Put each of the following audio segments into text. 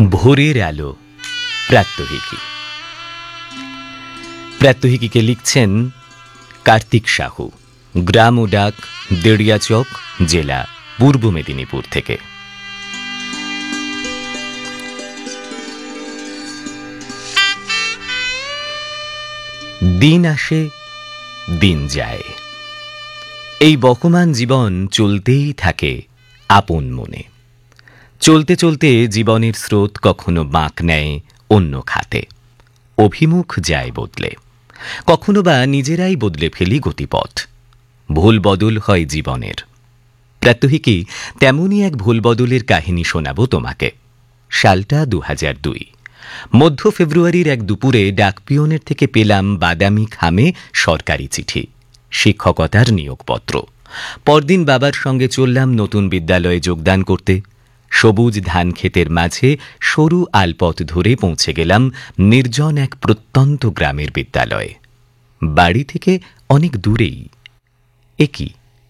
ভোরের আলো প্রাত্যহিকী। প্রাত্যহিকীকে লিখছেন কার্তিক সাহু, গ্রাম ও ডাক, দেড়িয়াচক, জেলা পূর্ব মেদিনীপুর থেকে। দিন আসে, দিন যায়, এই বহমান জীবন চলতেই থাকে আপন মনে। চলতে চলতে জীবনের স্রোত কখনো বাঁক নেয় অন্য খাতে, অভিমুখ যায় বদলে, কখনো বা নিজেরাই বদলে ফেলি গতিপথ। ভুল বদল হয় জীবনের। প্রাত্যহিকী তেমনই এক ভুল বদলের কাহিনী শোনাবো তোমাকে। সালটা 2002। মধ্য ফেব্রুয়ারির এক দুপুরে ডাকপিয়নের থেকে পেলাম বাদামি খামে সরকারি চিঠি, শিক্ষকতার নিয়োগপত্র। পরদিন বাবার সঙ্গে চললাম নতুন বিদ্যালয়ে যোগদান করতে। সবুজ ধান ক্ষেতের মাঝে সরু আলপথ ধরে পৌঁছে গেলাম নির্জন এক প্রত্যন্ত গ্রামের বিদ্যালয়ে। বাড়ি থেকে অনেক দূরেই। কি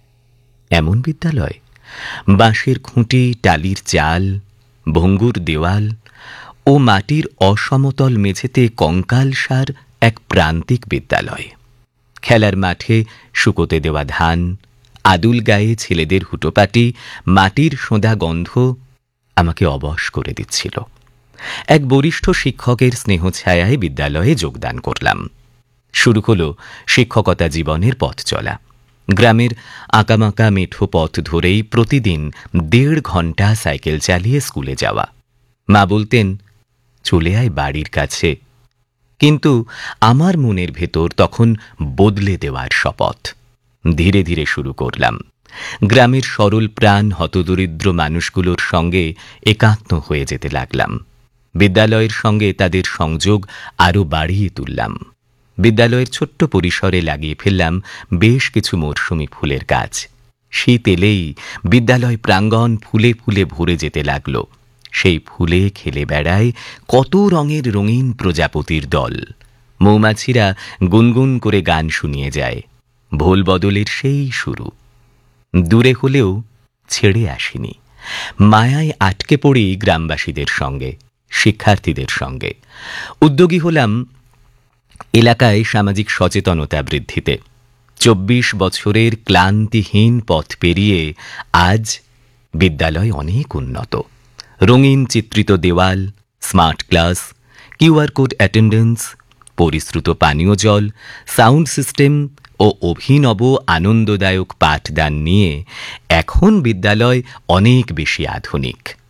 এমন বিদ্যালয়! বাঁশের খুঁটি, টালির চাল, ভঙ্গুর দেওয়াল ও মাটির অসমতল মেঝেতে কঙ্কালসার এক প্রান্তিক বিদ্যালয়। খেলার মাঠে শুকোতে দেওয়া ধান, আদুল গায়ে ছেলেদের হুটোপাটি, মাটির সোঁদা গন্ধ আমাকে অবশ করে দিচ্ছিল। এক বরিষ্ঠ শিক্ষকের স্নেহছায়ায় বিদ্যালয়ে যোগদান করলাম। শুরু হলো শিক্ষকতা জীবনের পথ চলা। গ্রামের আঁকামাঁকা মেঠো পথ ধরেই প্রতিদিন 1.5 ঘন্টা সাইকেল চালিয়ে স্কুলে যাওয়া। মা বলতেন, চলে আয় বাড়ির কাছে। কিন্তু আমার মনের ভেতর তখন বদলে দেওয়ার শপথ। ধীরে ধীরে শুরু করলাম গ্রামের সরল প্রাণ হতদরিদ্র মানুষগুলোর সঙ্গে একাত্ম হয়ে যেতে লাগলাম। বিদ্যালয়ের সঙ্গে তাদের সংযোগ আরও বাড়িয়ে তুললাম। বিদ্যালয়ের ছোট্ট পরিসরে লাগিয়ে ফেললাম বেশ কিছু মরশুমি ফুলের গাছ। শীত এলেই বিদ্যালয় প্রাঙ্গণ ফুলে ফুলে ভরে যেতে লাগল। সেই ফুলে খেলে বেড়ায় কত রঙের রঙিন প্রজাপতির দল। মৌমাছিরা গুনগুন করে গান শুনিয়ে যায়। ভোল বদলের সেই শুরু। দূরে হলেও ছেড়ে আসিনি। মায়ায় আটকে পড়ি গ্রামবাসীদের সঙ্গে, শিক্ষার্থীদের সঙ্গে। উদ্যোগী হলাম এলাকায় সামাজিক সচেতনতা বৃদ্ধিতে। 24 বছরের ক্লান্তিহীন পথ পেরিয়ে আজ বিদ্যালয় অনেক উন্নত। রঙিন চিত্রিত দেওয়াল, smart class, QR code attendance, পরিশ্রুত পানীয় জল, সাউন্ড সিস্টেম ও অভিনব আনন্দদায়ক পাঠদান নিয়ে এখন বিদ্যালয় অনেক বেশি আধুনিক।